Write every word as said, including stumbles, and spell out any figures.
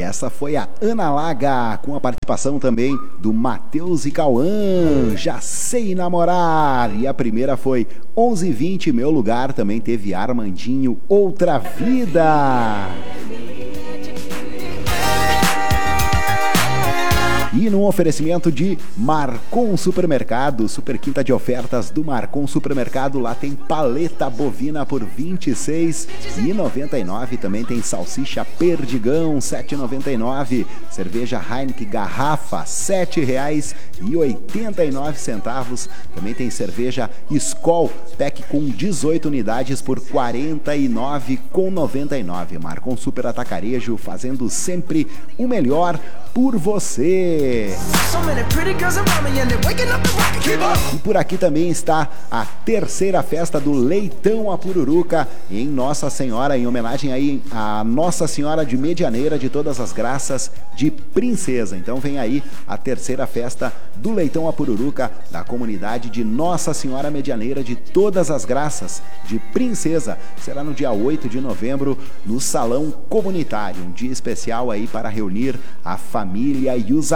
essa foi a Ana Laga, com a participação também do Matheus e Cauã, Já Sei Namorar. E a primeira foi onze e vinte, Meu Lugar, também teve Armandinho, Outra Vida. E no oferecimento de Marcon Supermercado, super quinta de ofertas do Marcon Supermercado, lá tem paleta bovina por vinte e seis reais e noventa e nove centavos, também tem salsicha Perdigão sete reais e noventa e nove centavos, cerveja Heineken garrafa sete reais e oitenta e nove centavos, também tem cerveja Skol pack com dezoito unidades por quarenta e nove reais e noventa e nove centavos. Marcon Super Atacarejo, fazendo sempre o melhor por você. E por aqui também está a terceira festa do Leitão a Pururuca em Nossa Senhora, em homenagem aí a Nossa Senhora de Medianeira de Todas as Graças de Princesa. Então vem aí a terceira festa do Leitão a Pururuca da comunidade de Nossa Senhora Medianeira de Todas as Graças de Princesa. Será no dia oito de novembro no Salão Comunitário, um dia especial aí para reunir a família e os